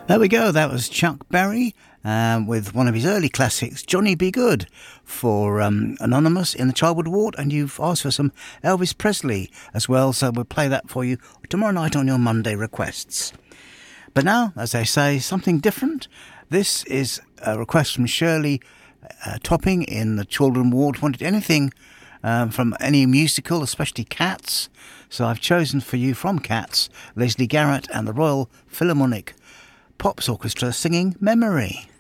There we go. That was Chuck Berry with one of his early classics, Johnny Be Good, for Anonymous in the Childwood Ward. And you've asked for some Elvis Presley as well, so we'll play that for you tomorrow night on your Monday requests. But now, as they say, something different. This is a request from Shirley Topping in the Children Ward. Wanted anything from any musical, especially Cats. So I've chosen for you from Cats, Leslie Garrett and the Royal Philharmonic Pops Orchestra singing Memory.